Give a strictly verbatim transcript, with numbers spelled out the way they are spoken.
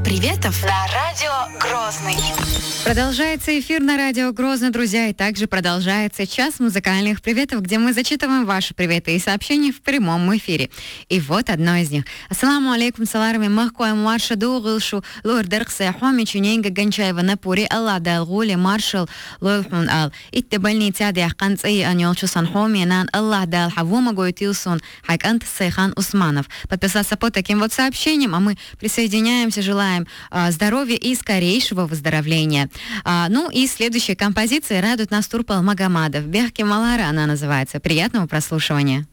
приветов на радио Грозный. Продолжается эфир на радио Грозный, друзья, и также продолжается час музыкальных приветов, где мы зачитываем ваши приветы и сообщения в прямом эфире. И вот одно из них. Ассаламу алейкум, саларами махкуя марша дугылшу лур дыркса хоми чуненга ганчаева напури алла далгули маршал луйлхун ал. Итте больница ди ахканц и аньолчу санхоми нан аллах дал хавума гойтилсон хайкант Сайхан Усманов. Подписался под таким вот сообщением, а мы присоединяемся, желаем а, здоровья и скорейшего выздоровления. А, ну и следующая композиция радует нас Турпал Магомадов. Бехки Малара она называется. Приятного прослушивания.